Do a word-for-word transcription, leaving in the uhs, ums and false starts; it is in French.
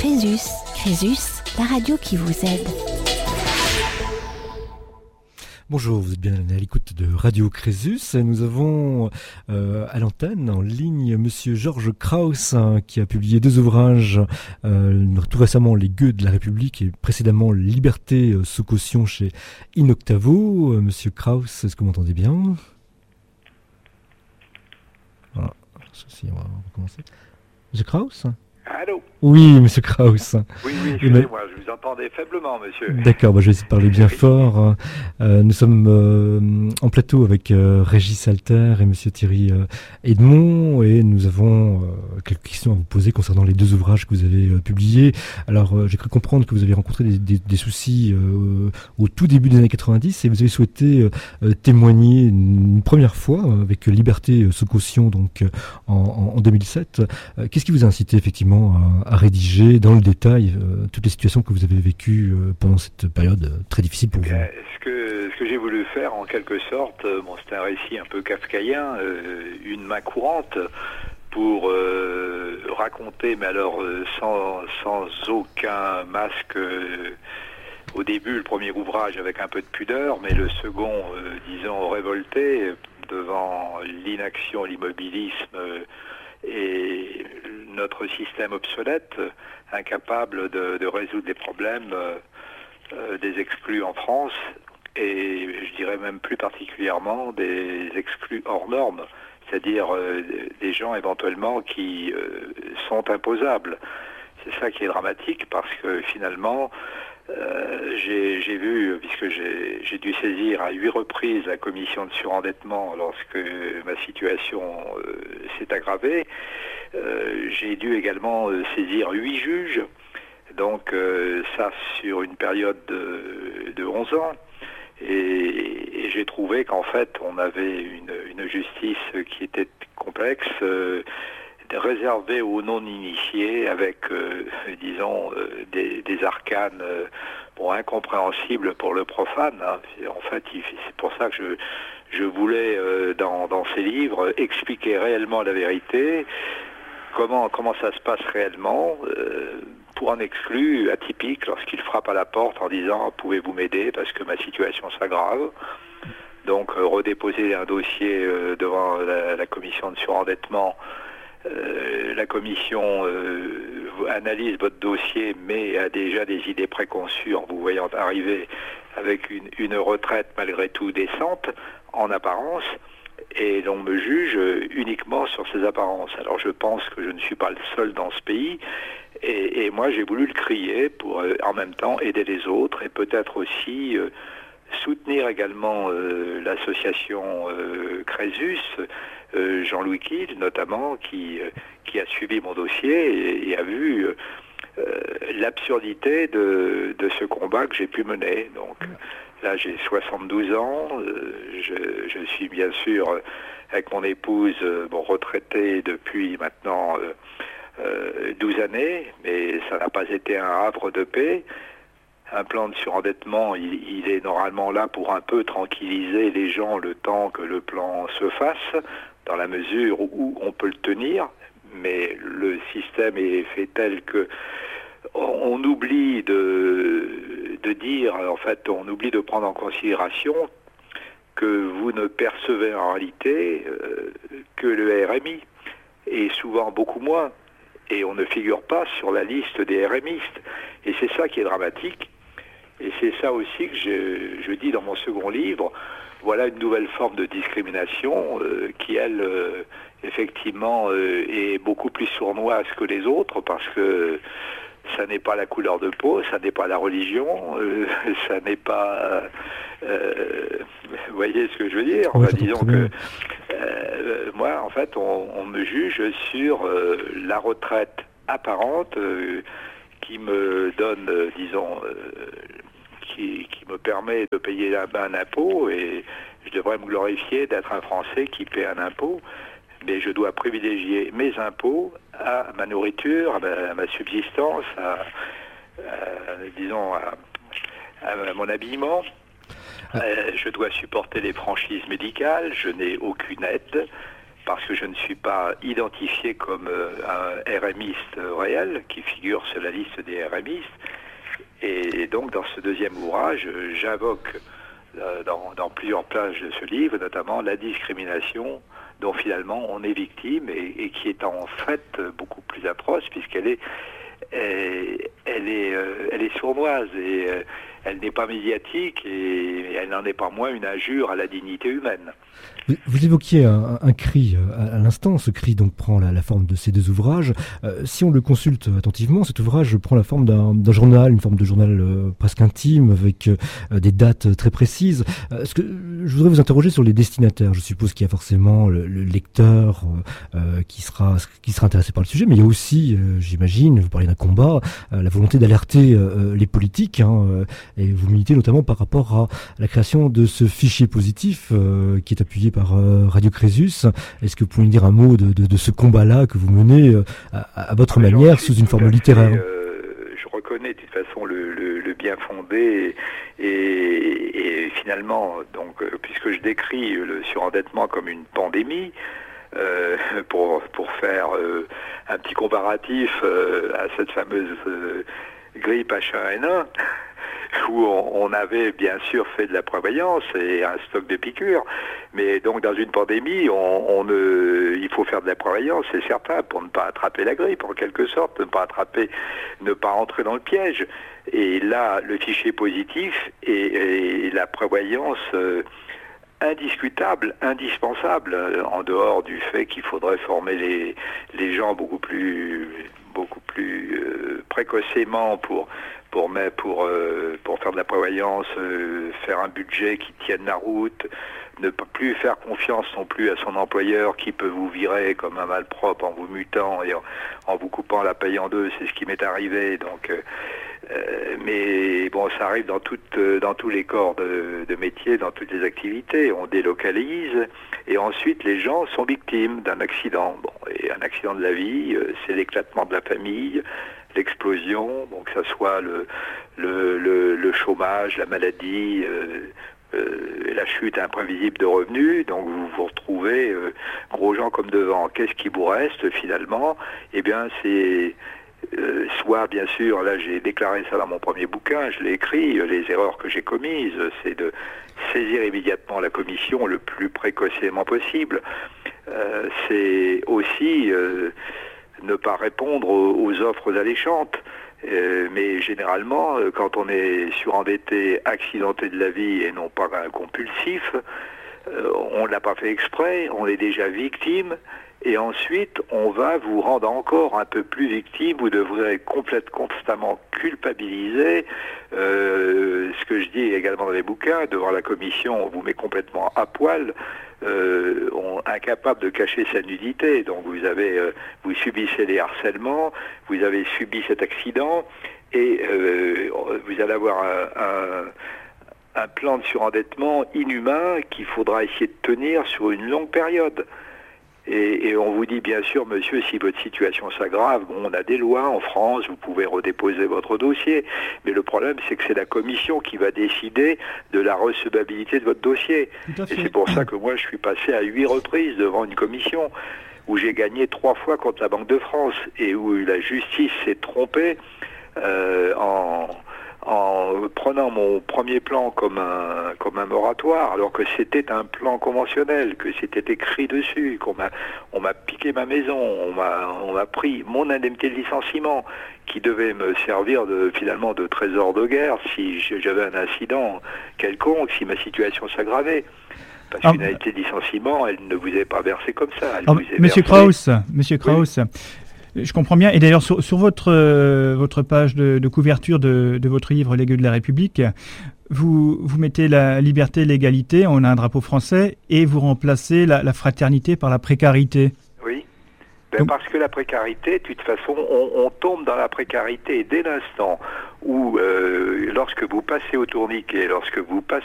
Crésus, Crésus, la radio qui vous aide. Bonjour, vous êtes bien à l'écoute de Radio Crésus. Nous avons euh, à l'antenne, en ligne, Monsieur Georges Krauss, hein, qui a publié deux ouvrages, euh, tout récemment Les Gueux de la République et précédemment Liberté euh, sous caution chez In Octavo. Euh, Monsieur Krauss, est-ce que vous m'entendez bien? Voilà, ceci, on va recommencer. Monsieur Krauss? Allô? Oui, Monsieur Krauss. Oui, oui, excusez-moi, je vous entendais faiblement, monsieur. D'accord, bah je vais essayer de parler bien fort. Euh, nous sommes euh, en plateau avec euh, Régis Alter et Monsieur Thierry euh, Edmond, et nous avons euh, quelques questions à vous poser concernant les deux ouvrages que vous avez euh, publiés. Alors, euh, j'ai cru comprendre que vous avez rencontré des, des, des soucis euh, au tout début des années quatre-vingt-dix, et vous avez souhaité euh, témoigner une première fois avec Liberté sous caution, donc en, en, en deux mille sept. Euh, qu'est-ce qui vous a incité effectivement à, à rédiger dans le détail euh, toutes les situations que vous avez vécues euh, pendant cette période euh, très difficile pour vous? Euh, ce que, ce que j'ai voulu faire, en quelque sorte, euh, bon, c'est un récit un peu kafkaïen, euh, une main courante, pour euh, raconter, mais alors euh, sans, sans aucun masque, euh, au début, le premier ouvrage avec un peu de pudeur, mais le second, euh, disons, révolté devant l'inaction, l'immobilisme euh, et notre système obsolète, incapable de, de résoudre les problèmes euh, euh, des exclus en France, et je dirais même plus particulièrement des exclus hors normes, c'est-à-dire euh, des gens éventuellement qui euh, sont imposables. C'est ça qui est dramatique, parce que finalement, euh, j'ai, j'ai vu, puisque j'ai, j'ai dû saisir à huit reprises la commission de surendettement lorsque ma situation euh, s'est aggravée, euh, j'ai dû également euh, saisir huit juges, donc euh, ça sur une période de, de onze ans. Et, et j'ai trouvé qu'en fait, on avait une, une justice qui était complexe, euh, réservée aux non-initiés, avec, euh, disons, euh, des, des arcanes euh, bon, incompréhensibles pour le profane. Hein. En fait, il, c'est pour ça que je, je voulais, euh, dans, dans ces livres, expliquer réellement la vérité, comment, comment ça se passe réellement, euh, pour un exclu atypique lorsqu'il frappe à la porte en disant « Pouvez-vous m'aider parce que ma situation s'aggrave ?» Donc euh, redéposer un dossier euh, devant la, la commission de surendettement. Euh, la commission euh, analyse votre dossier, mais a déjà des idées préconçues en vous voyant arriver avec une, une retraite malgré tout décente, en apparence, et l'on me juge uniquement sur ces apparences. Alors je pense que je ne suis pas le seul dans ce pays, et, et moi j'ai voulu le crier pour euh, en même temps aider les autres, et peut-être aussi euh, soutenir également euh, l'association euh, Crésus, euh, Jean-Louis Kiel notamment, qui, euh, qui a suivi mon dossier et, et a vu euh, euh, l'absurdité de, de ce combat que j'ai pu mener. Donc là j'ai soixante-douze ans, euh, je, je suis bien sûr avec mon épouse euh, bon, retraité depuis maintenant euh, euh, douze années, mais ça n'a pas été un havre de paix. Un plan de surendettement, il, il est normalement là pour un peu tranquilliser les gens le temps que le plan se fasse, dans la mesure où on peut le tenir, mais le système est fait tel que on, on oublie de, de dire, en fait, on oublie de prendre en considération que vous ne percevez en réalité euh, que le R M I, et souvent beaucoup moins, et on ne figure pas sur la liste des RMistes. Et c'est ça qui est dramatique. Et c'est ça aussi que je, je dis dans mon second livre. Voilà une nouvelle forme de discrimination euh, qui, elle, euh, effectivement, euh, est beaucoup plus sournoise que les autres, parce que ça n'est pas la couleur de peau, ça n'est pas la religion, euh, ça n'est pas... Euh, vous voyez ce que je veux dire? Oui, enfin, disons que euh, moi, en fait, on, on me juge sur euh, la retraite apparente euh, qui me donne, euh, disons... Euh, Qui, qui me permet de payer un, un impôt, et je devrais me glorifier d'être un Français qui paie un impôt, mais je dois privilégier mes impôts à ma nourriture, à ma, à ma subsistance, à, à, disons, à, à mon habillement. Euh, je dois supporter les franchises médicales, je n'ai aucune aide, parce que je ne suis pas identifié comme euh, un RMiste réel qui figure sur la liste des RMistes. Et donc dans ce deuxième ouvrage, j'invoque euh, dans, dans plusieurs pages de ce livre, notamment la discrimination dont finalement on est victime et, et qui est en fait beaucoup plus atroce puisqu'elle est, elle, elle est, euh, elle est sournoise et euh, elle n'est pas médiatique et elle n'en est pas moins une injure à la dignité humaine. Vous, vous évoquiez un, un cri à, à l'instant, ce cri donc prend la, la forme de ces deux ouvrages. Euh, si on le consulte attentivement, cet ouvrage prend la forme d'un, d'un journal, une forme de journal euh, presque intime, avec euh, des dates très précises. Euh, ce que, je voudrais vous interroger sur les destinataires. Je suppose qu'il y a forcément le, le lecteur euh, qui, sera, qui sera intéressé par le sujet, mais il y a aussi, euh, j'imagine, vous parlez d'un combat, euh, la volonté d'alerter euh, les politiques, hein, euh, et vous militez notamment par rapport à la création de ce fichier positif euh, qui est appuyé par euh, Radio Crésus. Est-ce que vous pouvez nous dire un mot de, de, de ce combat-là que vous menez euh, à, à votre manière, sous une forme littéraire? euh, Je reconnais de toute façon le, le, le bien fondé et, et, et finalement, donc, euh, puisque je décris le surendettement comme une pandémie, euh, pour, pour faire euh, un petit comparatif euh, à cette fameuse euh, grippe H un N un, où on, on avait bien sûr fait de la prévoyance et un stock de piqûres, mais donc dans une pandémie, on, on ne, il faut faire de la prévoyance, c'est certain, pour ne pas attraper la grippe, en quelque sorte, ne pas attraper, ne pas entrer dans le piège. Et là, le fichier positif et, et la prévoyance euh, indiscutable, indispensable, en dehors du fait qu'il faudrait former les, les gens beaucoup plus, beaucoup plus euh, précocement pour pour pour euh, pour faire de la prévoyance, euh, faire un budget qui tienne la route, ne pas plus faire confiance non plus à son employeur qui peut vous virer comme un malpropre en vous mutant et en, en vous coupant la paye en deux, c'est ce qui m'est arrivé. Donc, euh, euh, mais bon, ça arrive dans toutes dans tous les corps de, de métier, dans toutes les activités. On délocalise et ensuite les gens sont victimes d'un accident. Bon, et un accident de la vie, euh, c'est l'éclatement de la famille, l'explosion, donc que ça soit le, le, le, le chômage, la maladie, euh, euh, la chute imprévisible de revenus, donc vous vous retrouvez euh, gros gens comme devant. Qu'est-ce qui vous reste finalement? Eh bien c'est euh, soit bien sûr, là j'ai déclaré ça dans mon premier bouquin, je l'ai écrit, euh, les erreurs que j'ai commises, c'est de saisir immédiatement la commission le plus précocement possible. Euh, c'est aussi euh, ne pas répondre aux, aux offres alléchantes. Euh, mais généralement, euh, quand on est surendetté, accidenté de la vie et non pas un compulsif, euh, on ne l'a pas fait exprès, on est déjà victime, et ensuite on va vous rendre encore un peu plus victime, vous devrez être complètement, constamment culpabilisé. Euh, ce que je dis également dans les bouquins, devant la commission, on vous met complètement à poil, euh, on, incapable de cacher sa nudité. Donc vous avez, euh, vous subissez les harcèlements, vous avez subi cet accident, et euh, vous allez avoir un, un, un plan de surendettement inhumain qu'il faudra essayer de tenir sur une longue période. Et, et on vous dit bien sûr, monsieur, si votre situation s'aggrave, bon, on a des lois en France, vous pouvez redéposer votre dossier. Mais le problème, c'est que c'est la commission qui va décider de la recevabilité de votre dossier. Et c'est pour ça que moi, je suis passé à huit reprises devant une commission où j'ai gagné trois fois contre la Banque de France et où la justice s'est trompée euh, en... en prenant mon premier plan comme un, comme un moratoire, alors que c'était un plan conventionnel, que c'était écrit dessus, qu'on m'a, on m'a piqué ma maison, on m'a, on m'a pris mon indemnité de licenciement, qui devait me servir de, finalement de trésor de guerre si j'avais un incident quelconque, si ma situation s'aggravait. Parce qu'une indemnité de licenciement, elle ne vous est pas versée comme ça. Elle Alors, vous est Monsieur versée... Kraus, Monsieur Kraus, oui. Je comprends bien. Et d'ailleurs, sur, sur votre, euh, votre page de, de couverture de, de votre livre Les gueux de la République, vous, vous mettez la liberté, l'égalité, on a un drapeau français, et vous remplacez la, la fraternité par la précarité. Oui, ben Donc... parce que la précarité, de toute façon, on, on tombe dans la précarité dès l'instant où, euh, lorsque vous passez au tourniquet, lorsque vous passez